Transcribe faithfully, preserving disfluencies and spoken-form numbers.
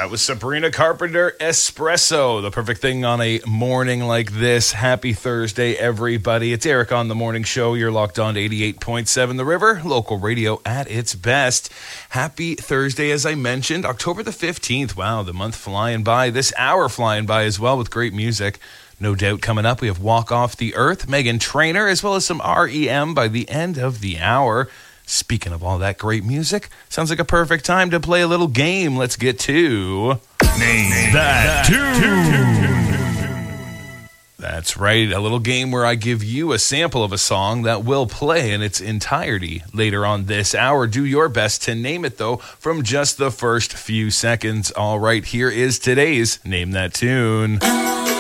That was Sabrina Carpenter, Espresso, the perfect thing on a morning like this. Happy Thursday, everybody. It's Eric on the Morning Show. You're locked on to eighty-eight point seven The River, local radio at its best. Happy Thursday, as I mentioned, October the fifteenth. Wow, the month flying by. This hour flying by as well with great music. No doubt coming up, we have Walk Off the Earth, Meghan Trainor, as well as some R E M by the end of the hour. Speaking of all that great music, sounds like a perfect time to play a little game. Let's get to... Name That Tune. That's right, a little game where I give you a sample of a song that will play in its entirety later on this hour. Do your best to name it, though, from just the first few seconds. All right, here is today's Name That Tune.